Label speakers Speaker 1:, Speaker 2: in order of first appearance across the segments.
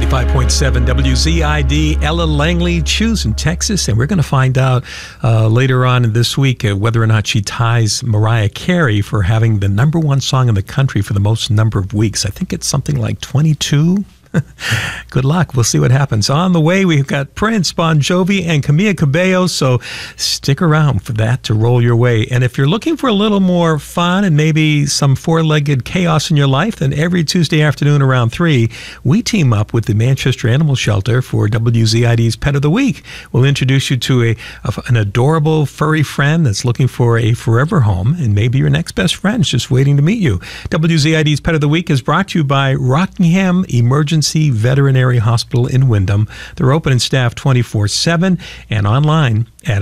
Speaker 1: 95.7 WZID, Ella Langley, choosing Texas, and we're going to find out later on in this week whether or not she ties Mariah Carey for having the number one song in the country for the most number of weeks. I think it's something like 22. Good luck. We'll see what happens. On the way, we've got Prince, Bon Jovi, and Camila Cabello, so stick around for that to roll your way. And if you're looking for a little more fun and maybe some four-legged chaos in your life, then every Tuesday afternoon around 3, we team up with the Manchester Animal Shelter for WZID's Pet of the Week. We'll introduce you to an adorable furry friend that's looking for a forever home, and maybe your next best friend's just waiting to meet you. WZID's Pet of the Week is brought to you by Rockingham Emergency Veterinary Hospital in Windham. They're open and staffed 24/7 and online at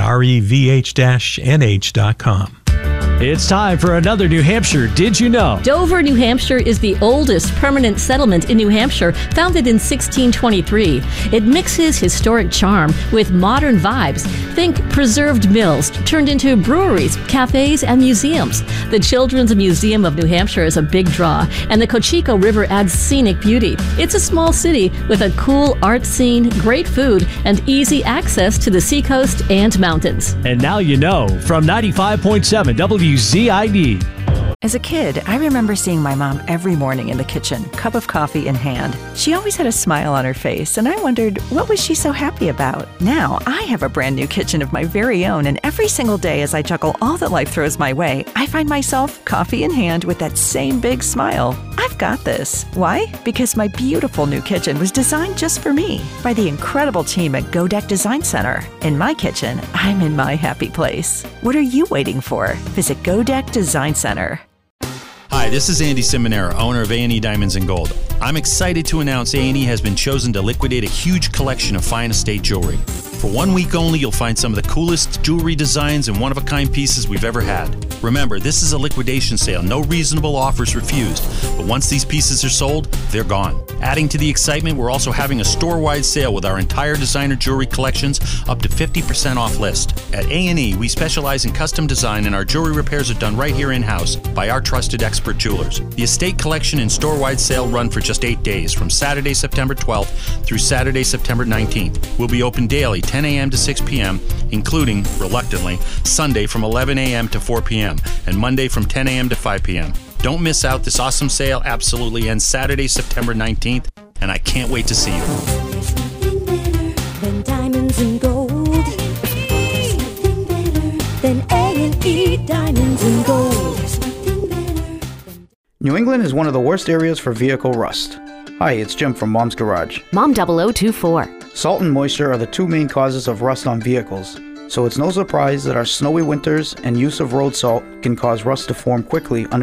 Speaker 1: revh-nh.com.
Speaker 2: It's time for another New Hampshire Did You Know?
Speaker 3: Dover, New Hampshire is the oldest permanent settlement in New Hampshire, founded in 1623. It mixes historic charm with modern vibes. Think preserved mills turned into breweries, cafes, and museums. The Children's Museum of New Hampshire is a big draw, and the Cocheco River adds scenic beauty. It's a small city with a cool art scene, great food, and easy access to the seacoast and mountains.
Speaker 2: And now you know from 95.7 WZID.
Speaker 4: As a kid, I remember seeing my mom every morning in the kitchen, cup of coffee in hand. She always had a smile on her face, and I wondered, what was she so happy about? Now, I have a brand new kitchen of my very own, and every single day as I juggle all that life throws my way, I find myself coffee in hand with that same big smile. I've got this. Why? Because my beautiful new kitchen was designed just for me by the incredible team at Godek Design Center. In my kitchen, I'm in my happy place. What are you waiting for? Visit Godek Design Center.
Speaker 5: Hi, this is Andy Simonera, owner of A&E Diamonds and Gold. I'm excited to announce A&E has been chosen to liquidate a huge collection of fine estate jewelry. For 1 week only, you'll find some of the coolest jewelry designs and one-of-a-kind pieces we've ever had. Remember, this is a liquidation sale. No reasonable offers refused. But once these pieces are sold, they're gone. Adding to the excitement, we're also having a store-wide sale with our entire designer jewelry collections up to 50% off list. At A&E, we specialize in custom design, and our jewelry repairs are done right here in-house by our trusted expert jewelers. The estate collection and store-wide sale run for just 8 days, from Saturday, September 12th through Saturday, September 19th. We'll be open daily, 10 a.m. to 6 p.m., including, reluctantly, Sunday from 11 a.m. to 4 p.m., and Monday from 10 a.m. to 5 p.m. Don't miss out. This awesome sale absolutely ends Saturday, September 19th, and I can't wait to see you.
Speaker 6: There's nothing better than diamonds and gold. There's nothing better than A&E Diamonds and Gold. There's nothing better.
Speaker 7: New England is one of the worst areas for vehicle rust. Hi, it's Jim from Mom's Garage.
Speaker 8: Mom 0024.
Speaker 7: Salt and moisture are the two main causes of rust on vehicles, so it's no surprise that our snowy winters and use of road salt can cause rust to form quickly under